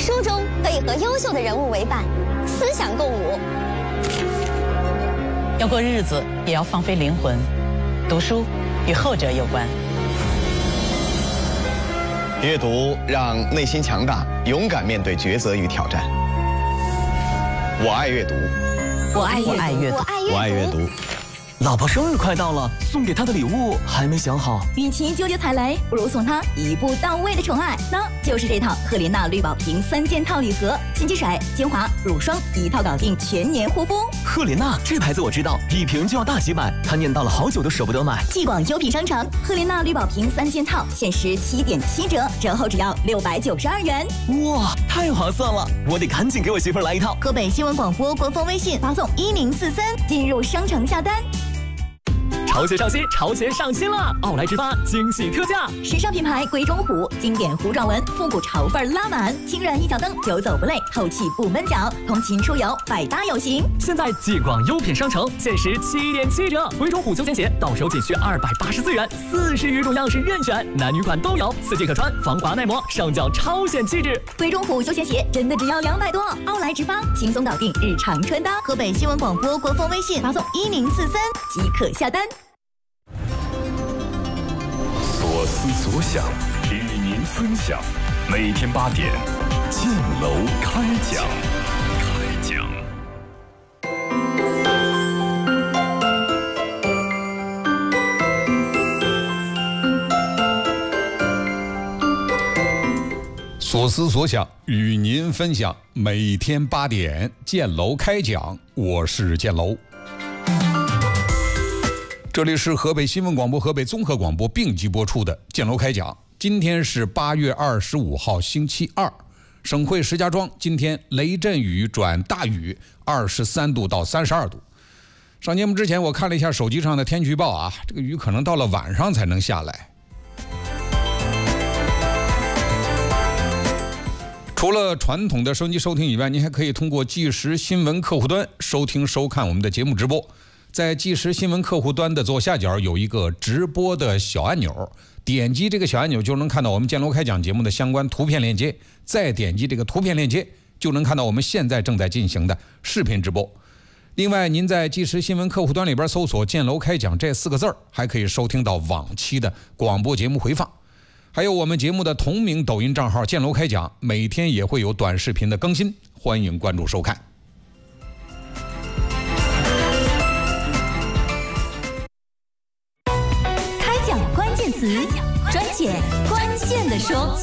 书中可以和优秀的人物为伴，思想共舞。 要过日子，也要放飞灵魂。读书与后者有关。 阅读让内心强大，勇敢面对抉择与挑战。我爱阅读， 我爱阅读， 我爱阅读。 老婆生日快到了，送给她的礼物还没想好。 与其纠结踩雷，不如送她一步到位的宠爱，那就是这套赫莲娜绿宝瓶3件套礼盒，洗洁水、精华、乳霜一套搞定，全年护肤。 赫莲娜这牌子我知道，一瓶就要大几百，她念叨了好久都舍不得买。 继广优品商城，赫莲娜绿宝瓶3件套限时7.7折，折后只要692元。 哇，太划算了！我得赶紧给我媳妇儿来一套。 河北新闻广播官方微信发送1043进入商城下单。 潮鞋上新，潮鞋上新了！奥莱之发惊喜特价， 时尚品牌鬼冢虎，经典糊状纹，复古潮范拉满，轻软一脚蹬，久走不累，透气不闷脚，通勤出游百搭有型。 现在继广优品商城限时7.7折，鬼冢虎休闲鞋到手仅需284元，40余种样式任选，男女款都有，四季可穿，防滑耐磨，上脚超显气质。 鬼冢虎休闲鞋真的只要200多，奥莱之发轻松搞定日常穿搭。河北新闻广播官方微信发送1043即可下单。 所思所想，与您分享。每天8点，建楼开讲。 所思所想，与您分享。每天8点，建楼开讲。我是建楼。这里是河北新闻广播、河北综合广播并机播出的建楼开讲。今天是8月25号，星期二。省会石家庄今天雷阵雨转大雨，23度到32度。上节目之前我看了一下手机上的天气预报啊，这个雨可能到了晚上才能下来。除了传统的收音机收听以外，您还可以通过即时新闻客户端收听收看我们的节目直播。在即时新闻客户端的左下角有一个直播的小按钮，点击这个小按钮就能看到我们建楼开讲节目的相关图片链接，再点击这个图片链接就能看到我们现在正在进行的视频直播。另外，您在即时新闻客户端里边搜索建楼开讲这4个字，还可以收听到往期的广播节目回放，还有我们节目的同名抖音账号建楼开讲，每天也会有短视频的更新，欢迎关注收看。 专解关键的说，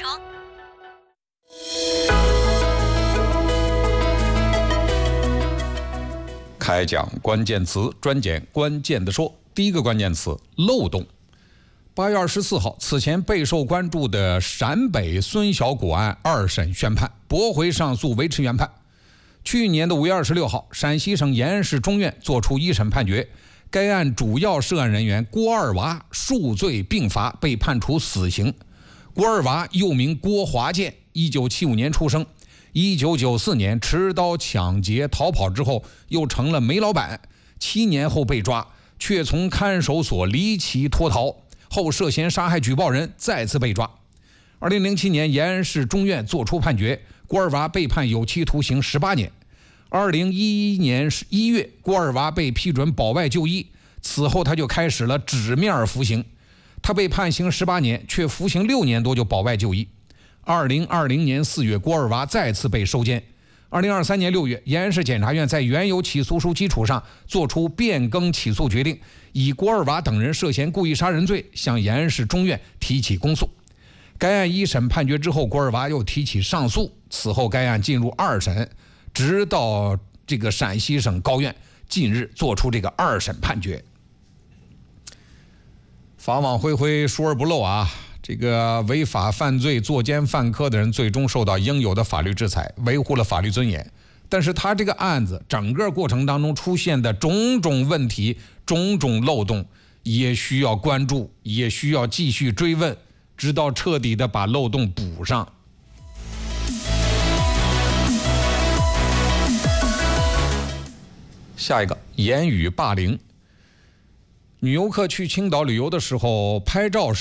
开讲关键词，专解关键的说。第一个关键词：漏洞。8月24号，此前备受关注的陕北孙小果案2审宣判，驳回上诉，维持原判。去年的5月26号，陕西省延安市中院作出1审判决。该案主要涉案人员郭二娃数罪并罚，被判处死刑。郭二娃又名郭华建，1975年出生，1994年持刀抢劫逃跑之后，又成了煤老板，7年后被抓，却从看守所离奇脱逃，后涉嫌杀害举报人，再次被抓。2007年，延安市中院作出判决，郭二娃被判有期徒刑18年。2011年1月，郭二娃被批准保外就医，此后他就开始了纸面服刑。他被判刑18年，却服刑6年多就保外就医。2020年4月，郭二娃再次被收监。2023年6月，延安市检察院在原有起诉书基础上作出变更起诉决定，以郭二娃等人涉嫌故意杀人罪向延安市中院提起公诉。该案1审判决之后，郭二娃又提起上诉，此后该案进入2审。直到这个陕西省高院近日做出这个2审判决。法网恢恢，疏而不漏啊！这个违法犯罪、作奸犯科的人最终受到应有的法律制裁，维护了法律尊严。但是他这个案子整个过程当中出现的种种问题、种种漏洞，也需要关注，也需要继续追问，直到彻底的把漏洞补上。下一个，言语霸凌。女游客去青岛旅游的时候拍照时